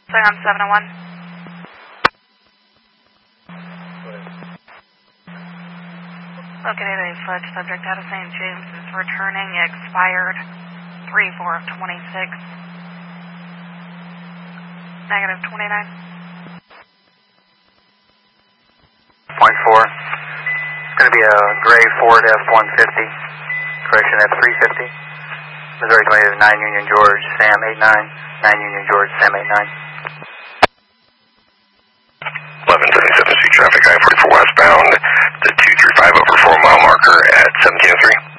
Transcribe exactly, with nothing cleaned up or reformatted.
Sam seven oh one. Located a fudge subject out of Saint James is returning expired three four of twenty-six. Negative twenty-nine. Point four. It's going to be a gray Ford F one fifty. Correction, F three fifty. Missouri twenty nine Union George, Sam eight nine. nine Union George, Sam eight nine. eleven seventy-seven C traffic, I forty-four westbound, the two three five over four mile marker at seventeen oh three.